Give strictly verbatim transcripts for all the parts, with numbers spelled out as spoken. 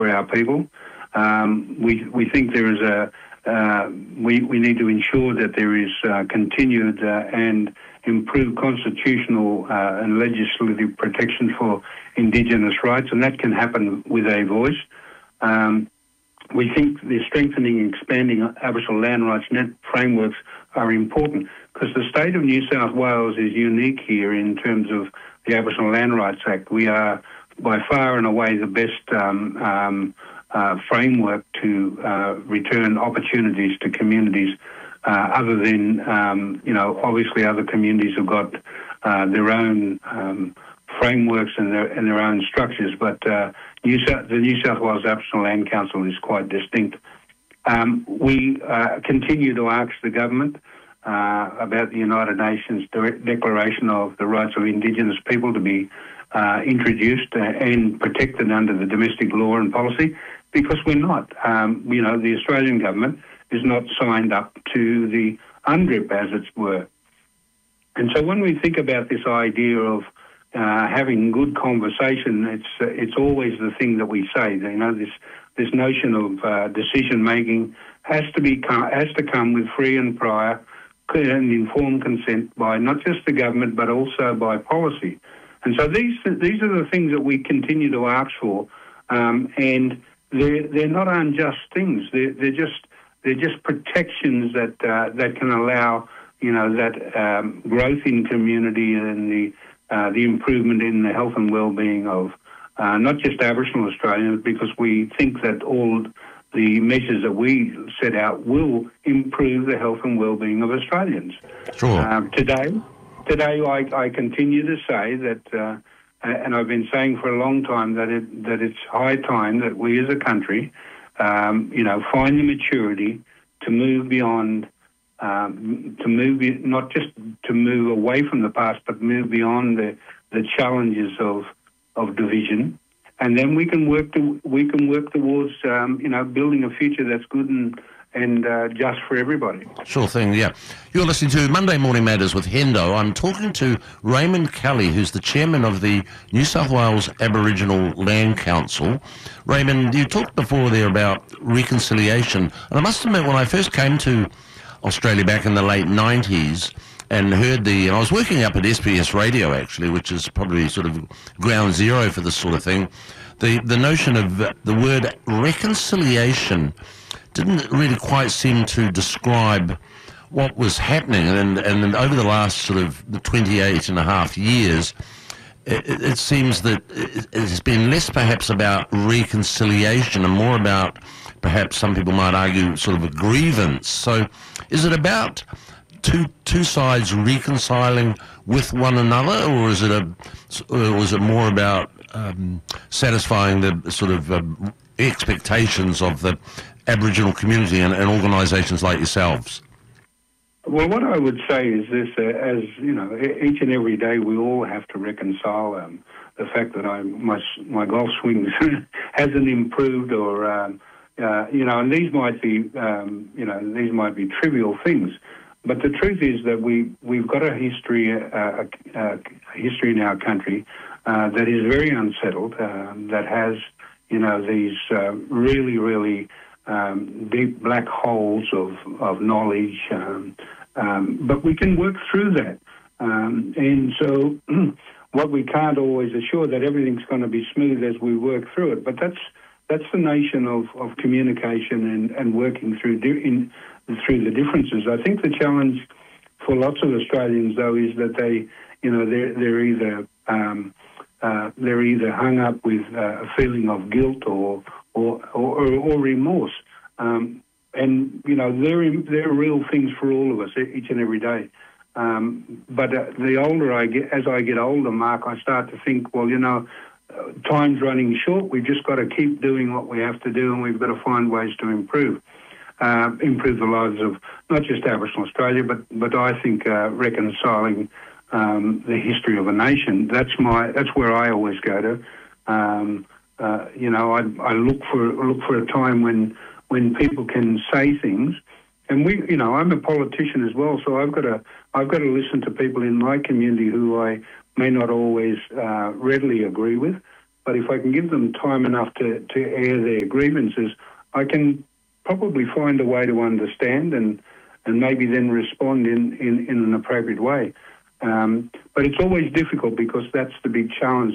for our people. Um, we we think there is a uh, we we need to ensure that there is uh, continued uh, and improved constitutional uh, and legislative protection for Indigenous rights, and that can happen with a voice. Um, we think the strengthening and expanding Aboriginal land rights net frameworks are important because the state of New South Wales is unique here in terms of the Aboriginal Land Rights Act. We are by far and away the best um, um, uh, framework to uh, return opportunities to communities, uh, other than, um, you know, obviously other communities have got uh, their own um, frameworks and their, and their own structures, but uh, New South, the New South Wales Aboriginal Land Council is quite distinct. Um, we uh, continue to ask the government uh, about the United Nations Declaration of the Rights of Indigenous People to be uh, introduced and protected under the domestic law and policy, because we're not. Um, you know, the Australian government is not signed up to the UNDRIP, as it were. And so when we think about this idea of uh, having good conversation, it's uh, it's always the thing that we say. You know, this this notion of uh, decision making has to be has to come with free and prior and informed consent by not just the government but also by policy. And so these these are the things that we continue to ask for, um, and they're they're not unjust things. They're they're just they're just protections that uh, that can allow, you know, that um, growth in community and the uh, the improvement in the health and well-being of uh, not just Aboriginal Australians, because we think that all the measures that we set out will improve the health and well-being of Australians. Sure. Um, today, today I, I continue to say that, uh, and I've been saying for a long time that it that it's high time that we as a country, um, you know, find the maturity to move beyond. Um, to move, not just to move away from the past, but move beyond the, the challenges of of division, and then we can work to, we can work towards um, you know, building a future that's good and and uh, just for everybody. Sure thing, yeah. You're listening to Monday Morning Matters with Hendo. I'm talking to Raymond Kelly, who's the chairman of the New South Wales Aboriginal Land Council. Raymond, you talked before there about reconciliation, and I must admit, when I first came to Australia back in the late nineties and heard the, and I was working up at S B S Radio actually, which is probably sort of ground zero for this sort of thing, the, the notion of the word reconciliation didn't really quite seem to describe what was happening. And, and over the last sort of twenty-eight and a half years, it, it seems that it has been less perhaps about reconciliation and more about, perhaps some people might argue, sort of a grievance. So is it about two two sides reconciling with one another, or is it a, or is it more about um, satisfying the sort of um, expectations of the Aboriginal community and, and organisations like yourselves? Well, what I would say is this: uh, as you know, each and every day we all have to reconcile um, the fact that I my my golf swing hasn't improved, or um, uh, you know, and these might be um, you know these might be trivial things. But the truth is that we, we've got a history, uh, a, a history in our country uh, that is very unsettled, uh, that has, you know, these uh, really, really um, deep black holes of, of knowledge. Um, um, but we can work through that. Um, and so what we can't always assure that everything's going to be smooth as we work through it. But that's that's the nation of, of communication and, and working through di- in, through the differences. I think the challenge for lots of Australians, though, is that they, you know, they're they're either um, uh, they're either hung up with uh, a feeling of guilt or or or, or remorse, um, and you know, they're they're real things for all of us each and every day. Um, but uh, the older I get, as I get older, Mark, I start to think, well, you know, uh, time's running short. We've just got to keep doing what we have to do, and we've got to find ways to improve. Uh, improve the lives of not just Aboriginal Australia, but but I think uh, reconciling um, the history of a nation. That's my that's where I always go to. Um, uh, you know, I, I look for look for a time when when people can say things, and we, you know, I'm a politician as well, so I've got to I've got to listen to people in my community who I may not always uh, readily agree with, but if I can give them time enough to, to air their grievances, I can probably find a way to understand and, and maybe then respond in, in, in an appropriate way. Um, but it's always difficult because that's the big challenge.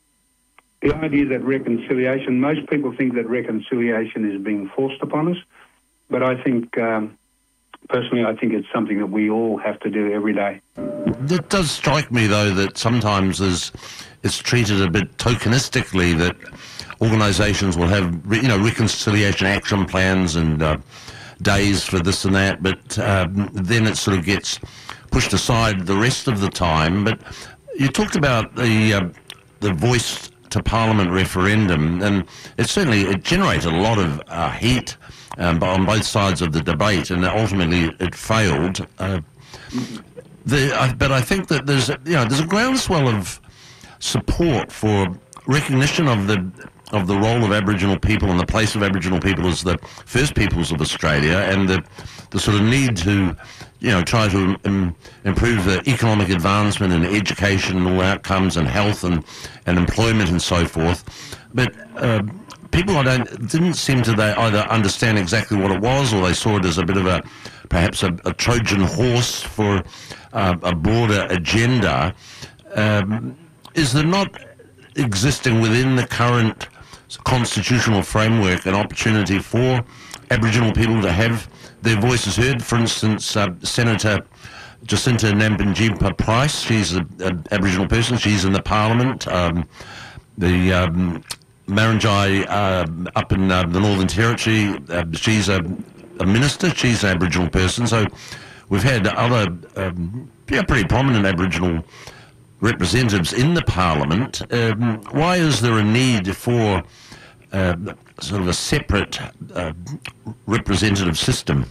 The idea that reconciliation, most people think that reconciliation is being forced upon us, but I think, um, personally, I think it's something that we all have to do every day. It does strike me, though, that sometimes there's, it's treated a bit tokenistically that organisations will have, you know, reconciliation action plans and uh, days for this and that, but um, then it sort of gets pushed aside the rest of the time. But you talked about the uh, the voice to Parliament referendum, and it certainly it generated a lot of uh, heat um, on both sides of the debate, and ultimately it failed. Uh, the, uh, but I think that there's you know there's a groundswell of support for recognition of the of the role of Aboriginal people and the place of Aboriginal people as the First Peoples of Australia, and the the sort of need to, you know, try to um, improve the economic advancement and educational outcomes and health and, and employment and so forth. But uh, people I don't didn't seem to they either understand exactly what it was, or they saw it as a bit of a perhaps a, a Trojan horse for uh, a broader agenda. Um, is there not existing within the current constitutional framework an opportunity for Aboriginal people to have their voices heard? For instance, uh, Senator Jacinta Nampijinpa Price, she's an Aboriginal person, she's in the Parliament. Um, the um, Marinjai uh, up in uh, the Northern Territory, uh, she's a, a minister, she's an Aboriginal person. So we've had other um, yeah, pretty prominent Aboriginal representatives in the Parliament. Um, why is there a need for uh, sort of a separate uh, representative system?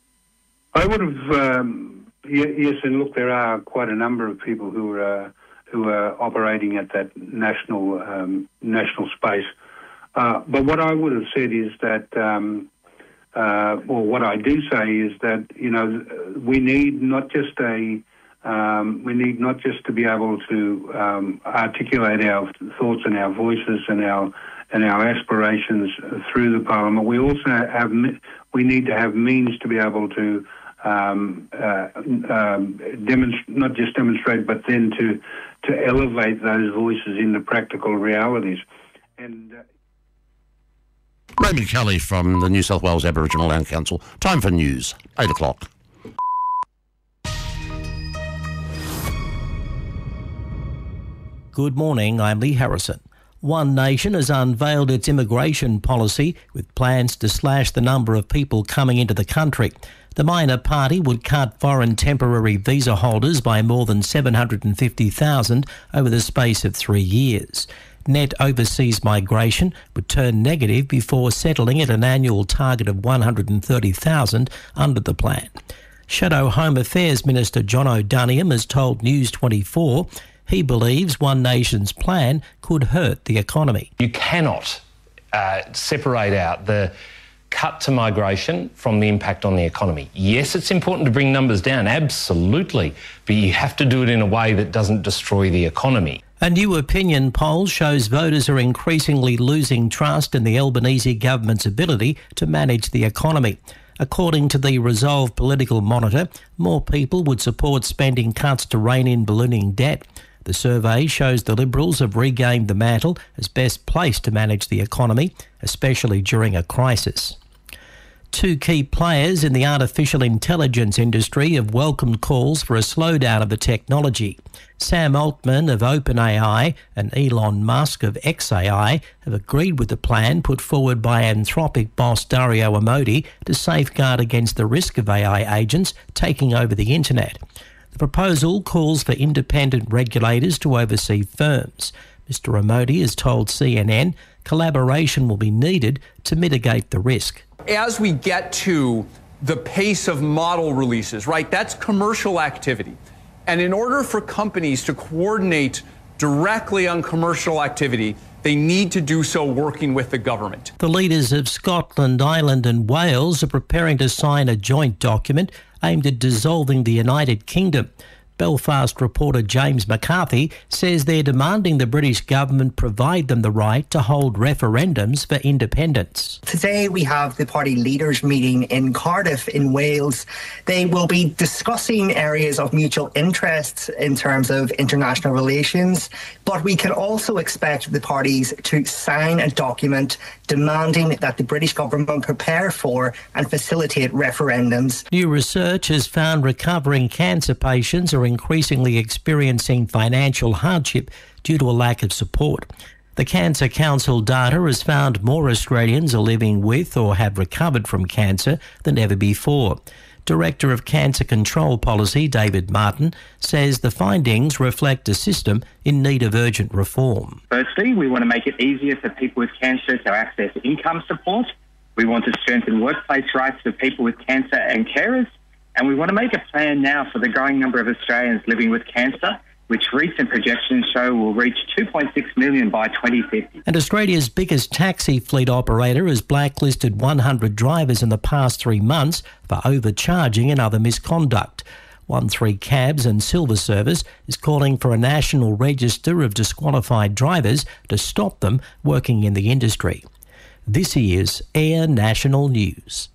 I would have, um, yes, and look, there are quite a number of people who are uh, who are operating at that national um, national space. Uh, but what I would have said is that, um, uh, or what I do say is that, you know, we need not just a Um, we need not just to be able to um, articulate our thoughts and our voices and our and our aspirations through the Parliament. We also have we need to have means to be able to um, uh, um, demonstrate, not just demonstrate, but then to to elevate those voices into practical realities. And uh, Raymond Kelly from the New South Wales Aboriginal Land Council. Time for news. Eight o'clock. Good morning, I'm Lee Harrison. One Nation has unveiled its immigration policy with plans to slash the number of people coming into the country. The minor party would cut foreign temporary visa holders by more than seven hundred fifty thousand over the space of three years. Net overseas migration would turn negative before settling at an annual target of one hundred thirty thousand under the plan. Shadow Home Affairs Minister John O'Doniam has told News twenty-four he believes One Nation's plan could hurt the economy. You cannot uh, separate out the cut to migration from the impact on the economy. Yes, it's important to bring numbers down, absolutely, but you have to do it in a way that doesn't destroy the economy. A new opinion poll shows voters are increasingly losing trust in the Albanese government's ability to manage the economy. According to the Resolve Political Monitor, more people would support spending cuts to rein in ballooning debt. The survey shows the Liberals have regained the mantle as best placed to manage the economy, especially during a crisis. Two key players in the artificial intelligence industry have welcomed calls for a slowdown of the technology. Sam Altman of OpenAI and Elon Musk of xAI have agreed with the plan put forward by Anthropic boss Dario Amodei to safeguard against the risk of A I agents taking over the internet. The proposal calls for independent regulators to oversee firms. Mister Amodei has told C N N collaboration will be needed to mitigate the risk. As we get to the pace of model releases, right, that's commercial activity. And in order for companies to coordinate directly on commercial activity, they need to do so working with the government. The leaders of Scotland, Ireland and Wales are preparing to sign a joint document aimed at dissolving the United Kingdom. Belfast reporter James McCarthy says they're demanding the British government provide them the right to hold referendums for independence. Today we have the party leaders meeting in Cardiff in Wales. They will be discussing areas of mutual interest in terms of international relations, but we can also expect the parties to sign a document demanding that the British government prepare for and facilitate referendums. New research has found recovering cancer patients are increasingly experiencing financial hardship due to a lack of support. The Cancer Council data has found more Australians are living with or have recovered from cancer than ever before. Director of Cancer Control Policy, David Martin, says the findings reflect a system in need of urgent reform. Firstly, we want to make it easier for people with cancer to access income support. We want to strengthen workplace rights for people with cancer and carers. And we want to make a plan now for the growing number of Australians living with cancer, which recent projections show will reach two point six million by twenty fifty. And Australia's biggest taxi fleet operator has blacklisted one hundred drivers in the past three months for overcharging and other misconduct. one three Cabs and Silver Service is calling for a national register of disqualified drivers to stop them working in the industry. This is Air National News.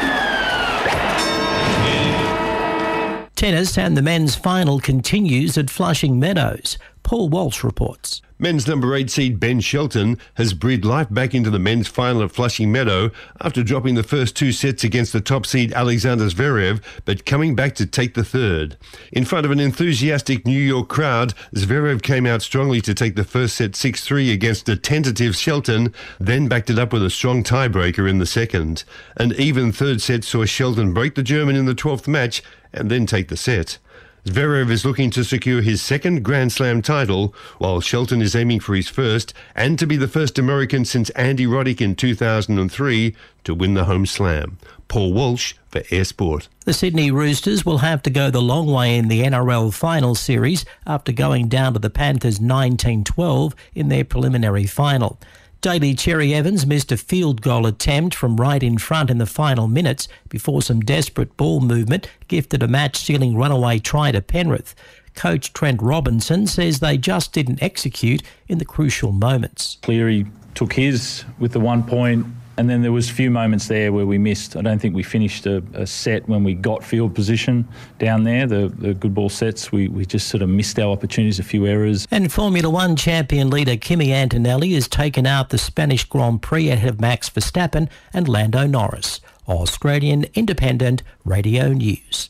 Tennis and the men's final continues at Flushing Meadows. Paul Walsh reports. Men's number eight seed Ben Shelton has breathed life back into the men's final at Flushing Meadow after dropping the first two sets against the top seed Alexander Zverev, but coming back to take the third. In front of an enthusiastic New York crowd, Zverev came out strongly to take the first set six three against a tentative Shelton, then backed it up with a strong tiebreaker in the second. An even third set saw Shelton break the German in the twelfth match and then take the set. Zverev is looking to secure his second Grand Slam title, while Shelton is aiming for his first, and to be the first American since Andy Roddick in two thousand three to win the home slam. Paul Walsh for Air Sport. The Sydney Roosters will have to go the long way in the N R L final series after going down to the Panthers nineteen twelve in their preliminary final. Daly Cherry Evans missed a field goal attempt from right in front in the final minutes before some desperate ball movement gifted a match-sealing runaway try to Penrith. Coach Trent Robinson says they just didn't execute in the crucial moments. Cleary took his with the one point, and then there was a few moments there where we missed. I don't think we finished a, a set when we got field position down there, the, the good ball sets. We, we just sort of missed our opportunities, a few errors. And Formula One champion leader Kimi Antonelli has taken out the Spanish Grand Prix ahead of Max Verstappen and Lando Norris. Australian Independent Radio News.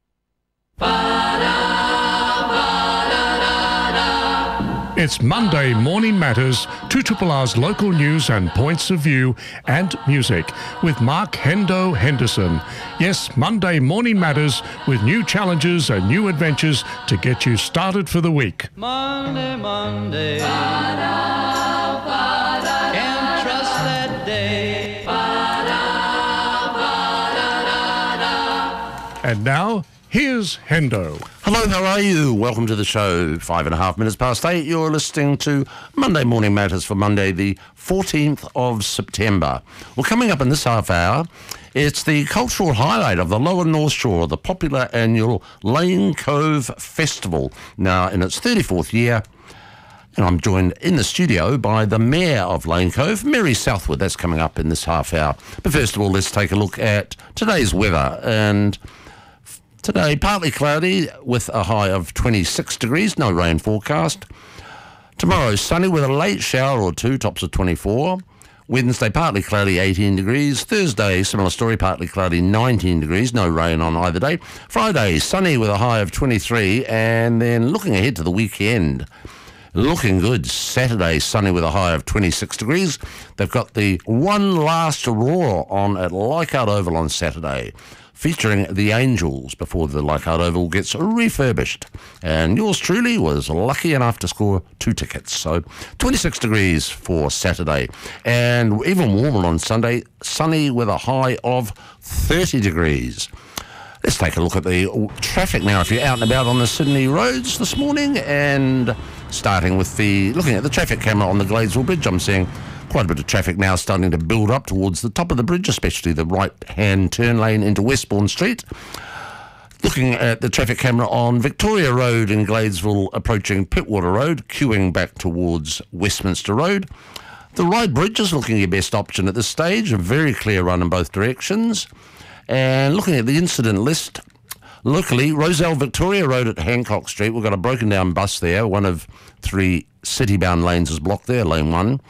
It's Monday Morning Matters, two Triple R's local news and points of view and music with Mark Hendo Henderson. Yes, Monday Morning Matters with new challenges and new adventures to get you started for the week. Monday, Monday, ba-da, ba-da, can't trust that day. Ba-da, ba-da, and now, here's Hendo. Hello, how are you? Welcome to the show. Five and a half minutes past eight. You're listening to Monday Morning Matters for Monday, the fourteenth of September. Well, coming up in this half hour, it's the cultural highlight of the Lower North Shore, the popular annual Lane Cove Festival, now in its thirty-fourth year. And I'm joined in the studio by the Mayor of Lane Cove, Mary Southwood. That's coming up in this half hour. But first of all, let's take a look at today's weather. And today, partly cloudy with a high of twenty-six degrees, no rain forecast. Tomorrow, sunny with a late shower or two, tops of twenty-four. Wednesday, partly cloudy, eighteen degrees. Thursday, similar story, partly cloudy, nineteen degrees, no rain on either day. Friday, sunny with a high of twenty-three. And then looking ahead to the weekend, looking good. Saturday, sunny with a high of twenty-six degrees. They've got the One Last Aurora on at Leichhardt Oval on Saturday, featuring the Angels before the Leichhardt Oval gets refurbished. And yours truly was lucky enough to score two tickets. So twenty-six degrees for Saturday. And even warmer on Sunday, sunny with a high of thirty degrees. Let's take a look at the traffic now if you're out and about on the Sydney roads this morning. And starting with the, looking at the traffic camera on the Gladesville Bridge, I'm seeing quite a bit of traffic now starting to build up towards the top of the bridge, especially the right-hand turn lane into Westbourne Street. Looking at the traffic camera on Victoria Road in Gladesville, approaching Pittwater Road, queuing back towards Westminster Road. The Ryde Bridge is looking your best option at this stage, a very clear run in both directions. And looking at the incident list, locally, Roselle Victoria Road at Hancock Street, we've got a broken down bus there. One of three city-bound lanes is blocked there, lane one.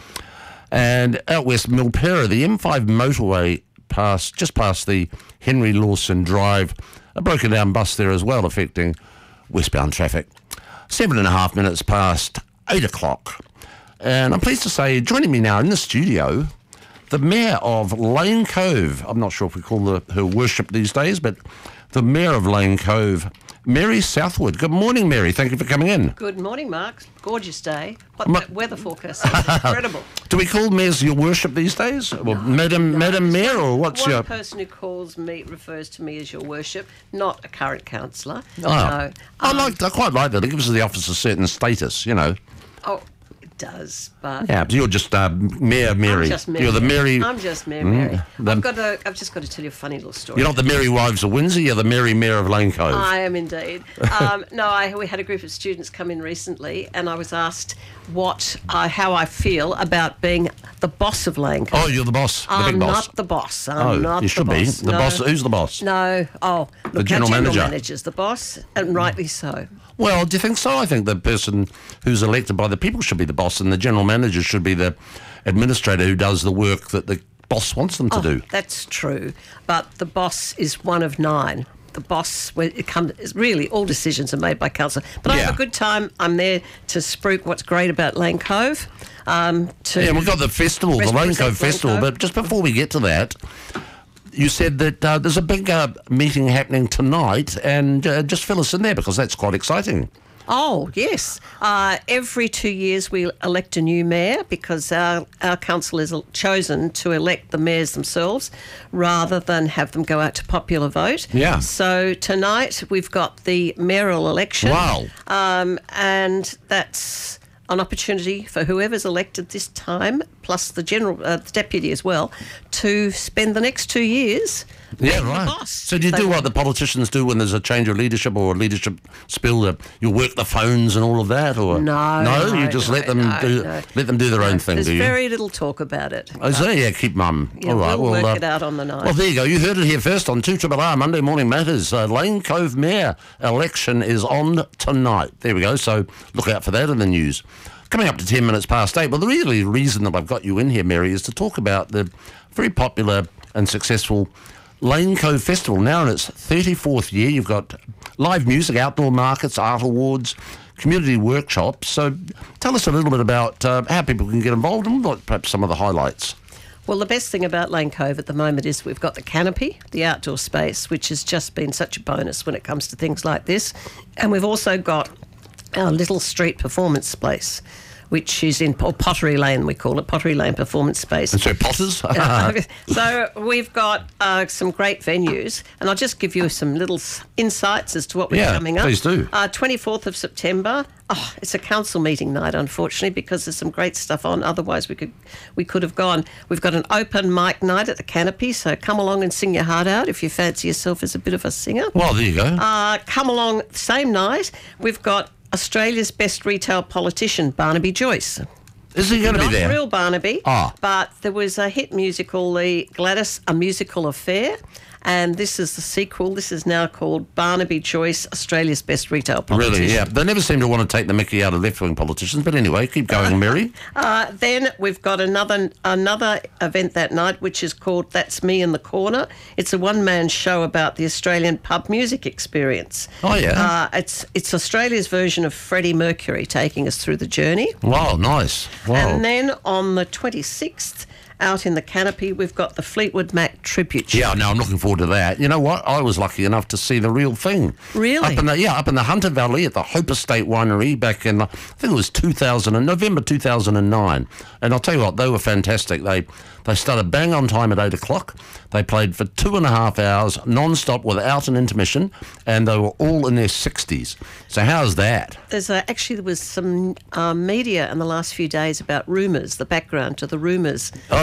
And out west, Milpera, the M five motorway past, just past the Henry Lawson Drive, a broken down bus there as well, affecting westbound traffic. Seven and a half minutes past eight o'clock. And I'm pleased to say, joining me now in the studio, the Mayor of Lane Cove. I'm not sure if we call the, her worship these days, but the Mayor of Lane Cove, Mary Southwood. Good morning, Mary. Thank you for coming in. Good morning, Mark. Gorgeous day. What Ma- weather forecast is incredible. Do we call mayors your worship these days? Well, no, Madam, no, Madam Mayor, or what's one your... One person who calls me, refers to me as your worship, not a current councillor. Oh. No. I, Um, like, I quite like that. It gives the office a certain status, you know. Oh, it does, but... Yeah, but you're just uh, Mayor Mary. I'm just Mayor You're the Mary... I'm just Mayor Mm, Mary. the- I've, got to, I've just got to tell you a funny little story. You're not the Mary Wives of Windsor, you're the Mary Mayor of Lane Cove. I am indeed. Um, no, I, we had a group of students come in recently, and I was asked what, uh, how I feel about being the boss of Lane Cove. Oh, you're the boss, the I'm big boss. not the boss. I'm oh, not you should the be. boss. The no. boss. Who's the boss? No. Oh, look, The our general general manager. manager's the boss, and rightly so. Well, do you think so? I think the person who's elected by the people should be the boss, and the general manager should be the administrator who does the work that the boss wants them to oh, do. That's true, but the boss is one of nine. The boss, when it comes, really all decisions are made by council. But I Yeah. have a good time. I'm there to spruik what's great about Lane Cove. Um, to Yeah, we've got the festival, the Lane represent Cove Festival, Cove. but just before we get to that, you said that uh, there's a big uh, meeting happening tonight, and uh, just fill us in there because that's quite exciting. Oh, yes. Uh, every two years we elect a new mayor because our, our council is chosen to elect the mayors themselves rather than have them go out to popular vote. Yeah. So tonight we've got the mayoral election. Wow. Um, and that's an opportunity for whoever's elected this time, plus the general, uh, the deputy as well, to spend the next two years Yeah, being right. the boss. So do you They do what want- the politicians do when there's a change of leadership or a leadership spill? Uh, you work the phones and all of that, or No, no? no, you just no, let them no, do no. let them do their own thing, There's do you? very little talk about it. Oh, so yeah, keep mum. Yeah, all right, we'll well, work uh, it out on the night. Well, there you go. You heard it here first on two R R R Monday Morning Matters. Uh, Lane Cove Mayor election is on tonight. There we go. So look out for that in the news. Coming up to ten minutes past eight. Well, the really reason that I've got you in here, Mary, is to talk about the very popular and successful Lane Cove Festival. Now in its thirty-fourth year, you've got live music, outdoor markets, art awards, community workshops. So tell us a little bit about uh, how people can get involved and what perhaps some of the highlights. Well, the best thing about Lane Cove at the moment is we've got the canopy, the outdoor space, which has just been such a bonus when it comes to things like this. And we've also got our little street performance space, which is in or Pottery Lane, we call it, Pottery Lane Performance Space. And so Potters? Uh, so we've got uh, some great venues, and I'll just give you some little s- insights as to what we're Yeah, coming up. please do. Uh, twenty-fourth of September. Oh, it's a council meeting night, unfortunately, because there's some great stuff on. Otherwise, we could we could have gone. We've got an open mic night at the Canopy, so come along and sing your heart out if you fancy yourself as a bit of a singer. Well, there you go. Uh, come along, same night, we've got Australia's best retail politician, Barnaby Joyce. Is he going to be Not there? real Barnaby, Ah. but there was a hit musical, the Gladys, A Musical Affair, and this is the sequel. This is now called Barnaby Joyce, Australia's best retail politician. Really, yeah. They never seem to want to take the mickey out of left-wing politicians, but anyway, keep going, Mary. Uh, then we've got another another event that night, which is called That's Me in the Corner. It's a one-man show about the Australian pub music experience. Oh, yeah. Uh, it's it's Australia's version of Freddie Mercury taking us through the journey. Wow, nice. Wow. And then on the twenty-sixth, out in the Canopy, we've got the Fleetwood Mac tribute show. Yeah, no, I'm looking forward to that. You know what? I was lucky enough to see the real thing. Really? Up in the, yeah, up in the Hunter Valley at the Hope Estate Winery back in, I think it was two thousand, November two thousand nine. And I'll tell you what, they were fantastic. They they started bang on time at eight o'clock. They played for two and a half hours non-stop without an intermission, and they were all in their sixties. So how's that? There's a, actually there was some uh, media in the last few days about rumours, the background to the rumours. Oh,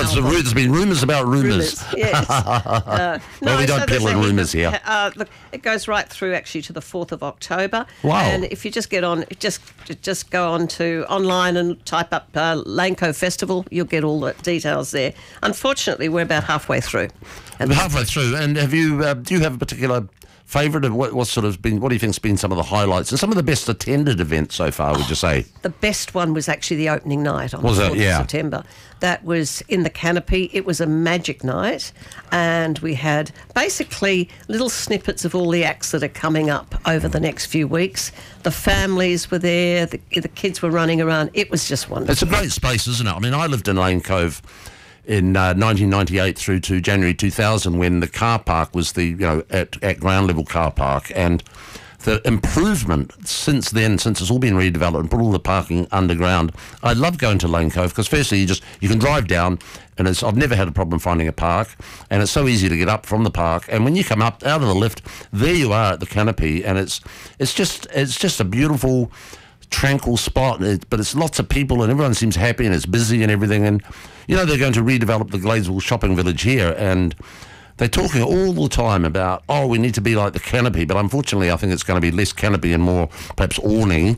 it's a, album. there's been rumours about rumours. Rumours, yes. Uh, well, we don't so there's peddle a heap rumours of- here. Uh, look, it goes right through actually to the fourth of October. Wow. And if you just get on, just just go on to online and type up uh, Lane Cove Festival, you'll get all the details there. Unfortunately, we're about halfway through. And halfway through, and have you? Uh, do you have a particular favourite of what, what sort of been? What do you think's been some of the highlights and some of the best attended events so far? Would you say? The best one was actually the opening night on Was the it? fourth Yeah. of September. That was in the Canopy. It was a magic night, and we had basically little snippets of all the acts that are coming up over the next few weeks. The families were there, the, the kids were running around. It was just wonderful. It's a great space, isn't it? I mean, I lived in Lane Cove in uh, nineteen ninety-eight through to January two thousand, when the car park was the, you know, at, at ground level car park, and the improvement since then, since it's all been redeveloped and put all the parking underground. I love going to Lane Cove because firstly you just you can drive down, and it's, I've never had a problem finding a park, and it's so easy to get up from the park. And when you come up out of the lift, there you are at the Canopy, and it's it's just it's just a beautiful, tranquil spot. It, but it's lots of people, and everyone seems happy, and it's busy and everything. And you know they're going to redevelop the Gladesville shopping village here, and they're talking all the time about, oh, we need to be like the Canopy, but unfortunately I think it's going to be less canopy and more perhaps awning.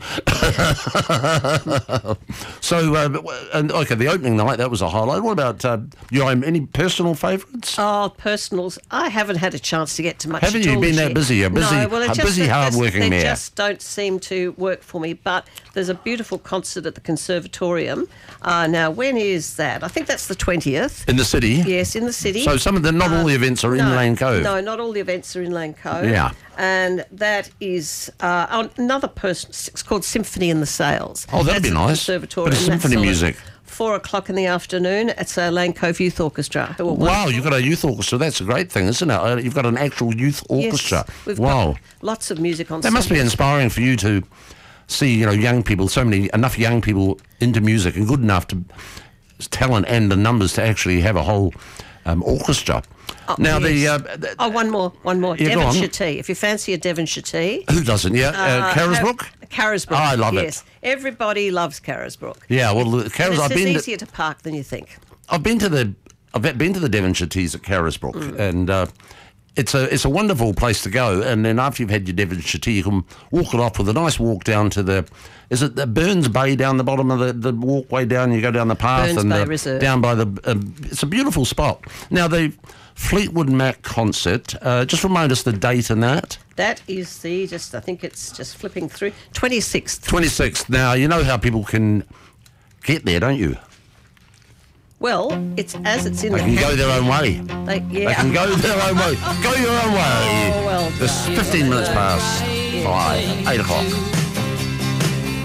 so, uh, and okay, the opening night, that was a highlight. What about uh, you? Any personal favourites? Oh, personals. I haven't had a chance to get to much. Haven't at you all been this that year. busy? You're busy, No, well, it a just, busy, they- hard-working They mayor. just don't seem to work for me. But there's a beautiful concert at the Conservatorium. Uh, now, when is that? I think that's the twentieth. In the city? Yes, in the city. So some of the, not all the events are in no, Lane Cove. No, not all the events are in Lane Cove. Yeah. And that is uh, on another person. It's called Symphony in the Sails. Oh, that'd That's be at the nice. Conservatorium. Bit of and that's symphony on at music. Four o'clock in the afternoon. It's a Lane Cove Youth Orchestra. Who are Wow, wonderful. you've got a youth orchestra. That's a great thing, isn't it? Uh, You've got an actual youth orchestra. Yes, we've Wow. got lots of music on. That must be Sunday. inspiring for you to see, you know, young people, so many, enough young people into music and good enough to talent and the numbers to actually have a whole um, orchestra. Oh, now, the, yes. uh, the... Oh, one more, one more. Yeah, go on. Devonshire tea. If you fancy a Devonshire tea. Who doesn't, yeah? Uh, Carisbrook? have- Carisbrook. Oh, I love it. Yes. Everybody loves Carisbrook. Yeah, well, the And Caris, it's I've just been to, easier to park than you think. I've been to the I've been to the Devonshire Teas at Carisbrook, Mm. and uh, it's a it's a wonderful place to go. And then after you've had your Devonshire tea, you can walk it off with a nice walk down to the is it the Burns Bay down the bottom of the, the walkway down. You go down the path Burns and Bay the, Reserve. down by the. Um, it's a beautiful spot. Now the Fleetwood Mac concert. Uh, just remind us the date and that. That is the just. I think it's just flipping through. twenty-sixth. twenty-sixth. Now you know how people can get there, don't you? Well, it's as it's in They the. can go their own way. They, yeah. They can go their own way. Go your own way. Oh, well It's done. fifteen minutes past five, eight o'clock.